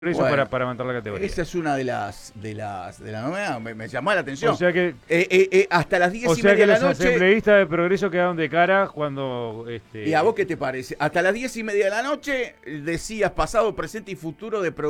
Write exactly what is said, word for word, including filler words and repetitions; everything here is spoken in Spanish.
Bueno, para, para mantener la categoría. esa es una de las de las de la novedad, me, me llamó la atención. O sea que, eh, eh, eh, hasta las diez o y sea media que de la los noche. asambleístas de Progreso quedaron de cara cuando... Este... ¿Y a vos qué te parece? Hasta las diez y media de la noche decías pasado, presente y futuro de Progreso.